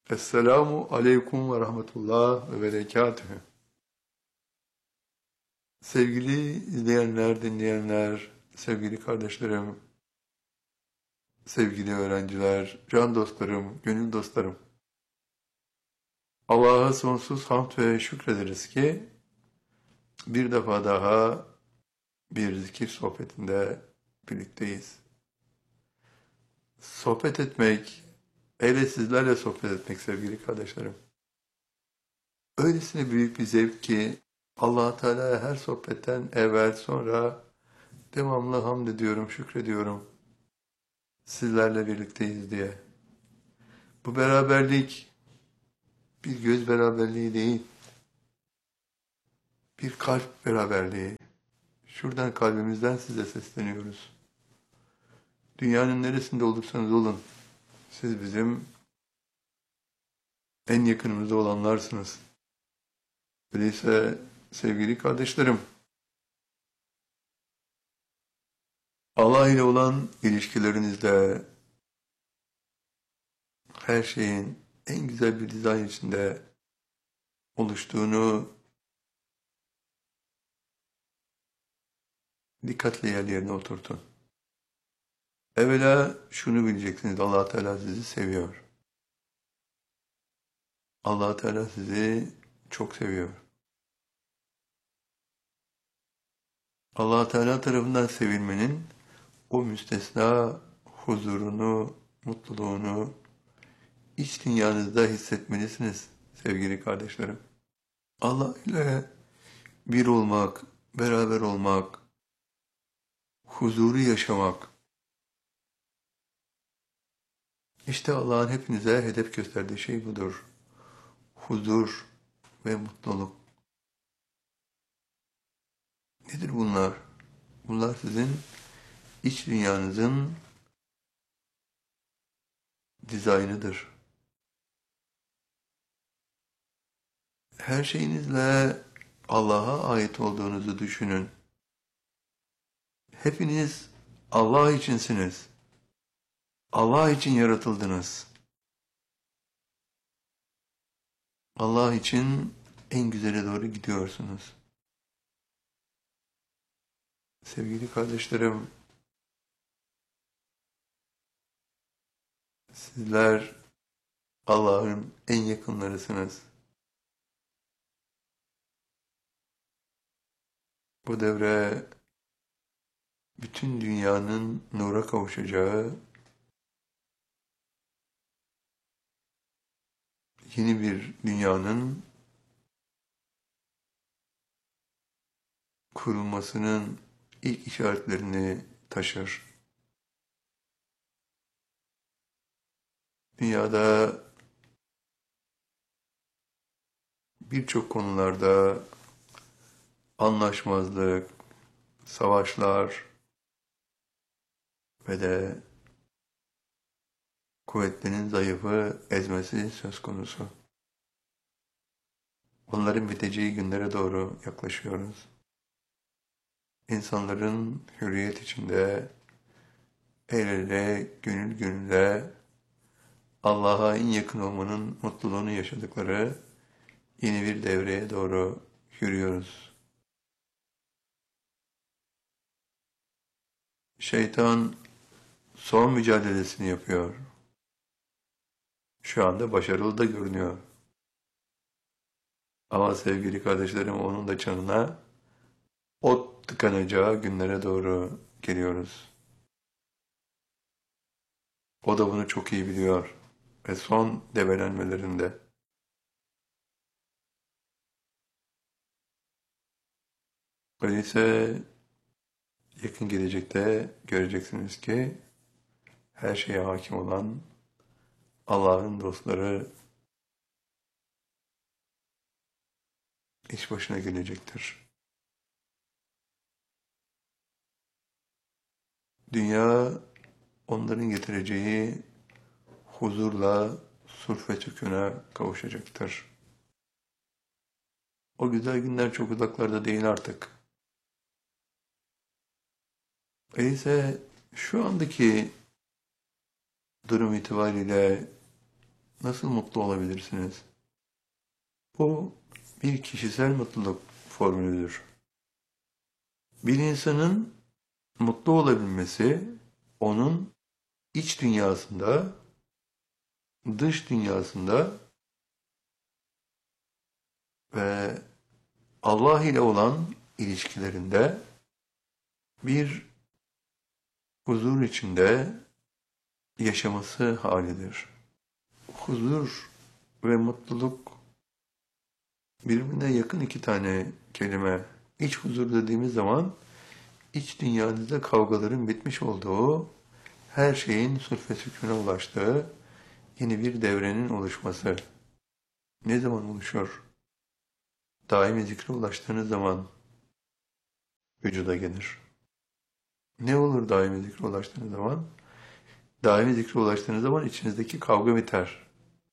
Esselamu aleyküm ve rahmetullah ve berekatühü. Sevgili izleyenler, dinleyenler, sevgili kardeşlerim, sevgili öğrenciler, can dostlarım, gönül dostlarım. Allah'a sonsuz hamd ve şükrederiz ki bir defa daha bir zikir sohbetinde birlikteyiz. Sohbet etmek, hele sizlerle sohbet etmek sevgili kardeşlerim. Öylesine büyük bir zevk ki Allah Teala'ya her sohbetten evvel sonra devamlı hamd ediyorum, şükrediyorum sizlerle birlikteyiz diye. Bu beraberlik bir göz beraberliği değil, bir kalp beraberliği. Şuradan kalbimizden size sesleniyoruz. Dünyanın neresinde olursanız olun, siz bizim en yakınımızda olanlarsınız. Öyleyse sevgili kardeşlerim, Allah ile olan ilişkilerinizde her şeyin en güzel bir dizayn içinde oluştuğunu dikkatle yerine oturtun. Evvela şunu bileceksiniz, Allah Teala sizi seviyor. Allah Teala sizi çok seviyor. Allah Teala tarafından sevilmenin o müstesna huzurunu, mutluluğunu iç dünyanızda hissetmelisiniz sevgili kardeşlerim. Allah ile bir olmak, beraber olmak, huzuru yaşamak. İşte Allah'ın hepinize hedef gösterdiği şey budur. Huzur ve mutluluk. Nedir bunlar? Bunlar sizin iç dünyanızın dizaynıdır. Her şeyinizle Allah'a ait olduğunuzu düşünün. Hepiniz Allah içinsiniz. Allah için yaratıldınız. Allah için en güzele doğru gidiyorsunuz. Sevgili kardeşlerim, sizler Allah'ın en yakınlarısınız. Bu devre bütün dünyanın nura kavuşacağı yeni bir dünyanın kurulmasının ilk işaretlerini taşır. Dünyada birçok konularda anlaşmazlık, savaşlar ve de kuvvetlinin zayıfı ezmesi söz konusu. Onların biteceği günlere doğru yaklaşıyoruz. İnsanların hürriyet içinde el ele, gönül gönüle Allah'a en yakın olmanın mutluluğunu yaşadıkları yeni bir devreye doğru yürüyoruz. Şeytan son mücadelesini yapıyor. Şu anda başarılı da görünüyor. Ama sevgili kardeşlerim onun da canına ot tıkanacağı günlere doğru geliyoruz. O da bunu çok iyi biliyor ve son debelenmelerinde. Öyleyse yakın gelecekte göreceksiniz ki her şeye hakim olan Allah'ın dostları iş başına gelecektir. Dünya onların getireceği huzurla sulh ve sükûna kavuşacaktır. O güzel günler çok uzaklarda değil artık. Öyleyse şu andaki durum itibariyle nasıl mutlu olabilirsiniz? Bu bir kişisel mutluluk formülüdür. Bir insanın mutlu olabilmesi, onun iç dünyasında, dış dünyasında ve Allah ile olan ilişkilerinde bir huzur içinde yaşaması halidir. Huzur ve mutluluk birbirine yakın iki tane kelime. İç huzur dediğimiz zaman iç dünyanızda kavgaların bitmiş olduğu, her şeyin sulh ve sükûne ulaştığı yeni bir devrenin oluşması. Ne zaman oluşur? Daimi zikre ulaştığınız zaman vücuda gelir. Ne olur daimi zikre ulaştığınız zaman? Daimi zikre ulaştığınız zaman içinizdeki kavga biter.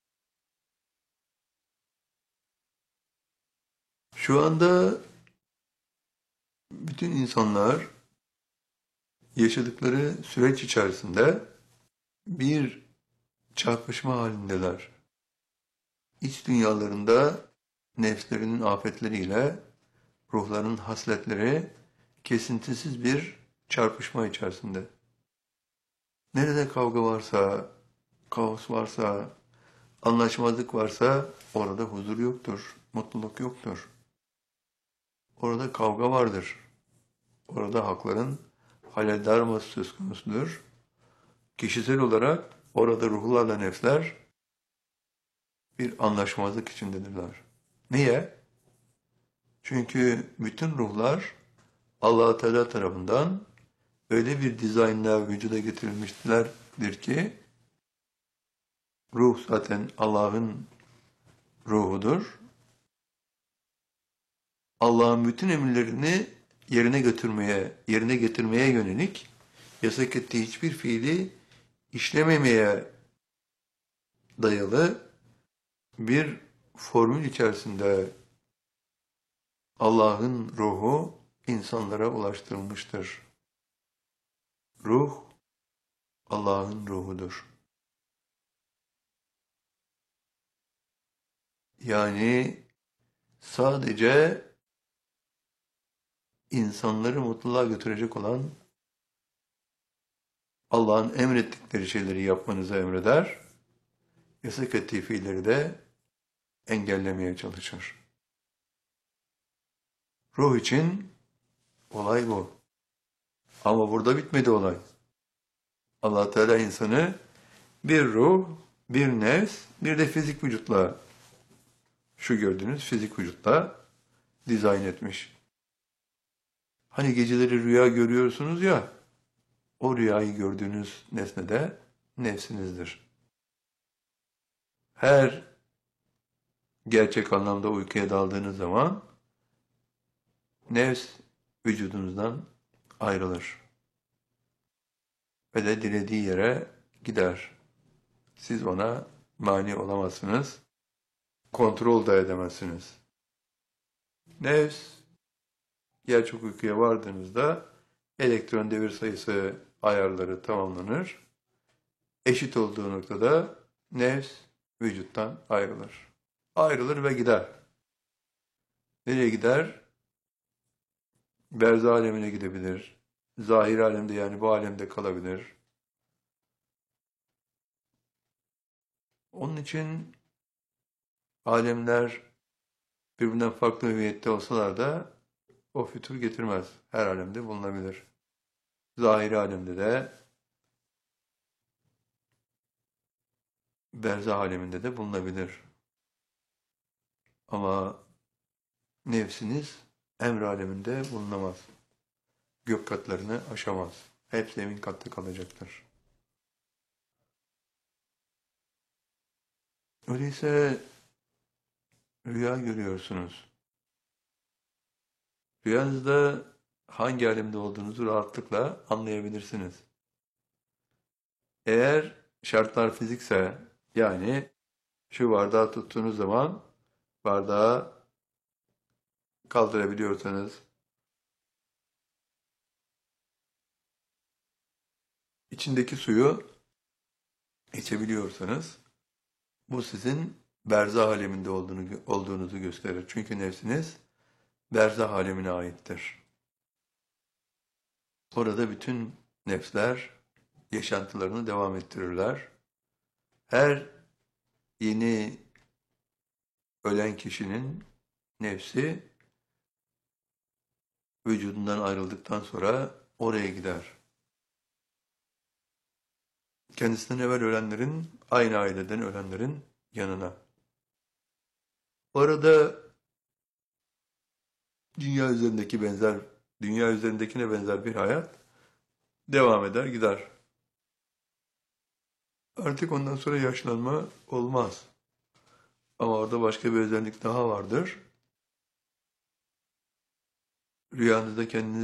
Şu anda bütün insanlar yaşadıkları süreç içerisinde bir çarpışma halindeler. İç dünyalarında nefslerinin afetleriyle ruhların hasletleri kesintisiz bir çarpışma içerisinde. Nerede kavga varsa, kaos varsa, anlaşmazlık varsa orada huzur yoktur, mutluluk yoktur. Orada kavga vardır. Orada hakların haleldar olması söz konusudur. Kişisel olarak orada ruhlarla nefsler bir anlaşmazlık içindedirler. Niye? Çünkü bütün ruhlar Allah-u Teala tarafından öyle bir dizaynla vücuda getirilmişlerdir ki ruh zaten Allah'ın ruhudur. Allah'ın bütün emirlerini yerine getirmeye yönelik yasak ettiği hiçbir fiili işlememeye dayalı bir formül içerisinde Allah'ın ruhu insanlara ulaştırılmıştır. Ruh Allah'ın ruhudur. Yani sadece insanları mutluluğa götürecek olan Allah'ın emrettikleri şeyleri yapmanızı emreder, yasak ettiği fiilleri de engellemeye çalışır. Ruh için olay bu. Ama burada bitmedi olay. Allah Teala insanı bir ruh, bir nefs, bir de fizik vücutla, şu gördüğünüz fizik vücutla dizayn etmiş. Hani geceleri rüya görüyorsunuz ya, o rüyayı gördüğünüz nesne de nefsinizdir. Her gerçek anlamda uykuya daldığınız zaman nefs vücudunuzdan ayrılır ve de dilediği yere gider. Siz ona mani olamazsınız, kontrol da edemezsiniz. Nefs, gerçek uykuya vardığınızda elektron devir sayısı ayarları tamamlanır. Eşit olduğu noktada nefs vücuttan ayrılır. Ayrılır ve gider. Nereye gider? Berzah alemine gidebilir. Zahir alemde yani bu alemde kalabilir. Onun için alemler birbirinden farklı hüviyette olsalar da o fütur getirmez. Her alemde bulunabilir. Zahir alemde de berzah aleminde de bulunabilir. Ama nefsiniz emr aleminde bulunamaz. Gök katlarını aşamaz. Hep zemin katta kalacaktır. Öyleyse rüya görüyorsunuz. Rüyanızda hangi alemde olduğunuzu rahatlıkla anlayabilirsiniz. Eğer şartlar fizikse, yani şu bardağı tuttuğunuz zaman bardağı kaldırabiliyorsanız, içindeki suyu içebiliyorsanız, Bu sizin berzah aleminde olduğunuzu gösterir. Çünkü nefsiniz berzah alemine aittir. Orada bütün nefsler yaşantılarını devam ettirirler. Her yeni ölen kişinin nefsi vücudundan ayrıldıktan sonra oraya gider. Kendisinden evvel ölenlerin, aynı aileden ölenlerin yanına. Orada dünya üzerindekine benzer bir hayat devam eder, gider. Artık ondan sonra yaşlanma olmaz. Ama orada başka bir özellik daha vardır. Rüyanızda kendinizi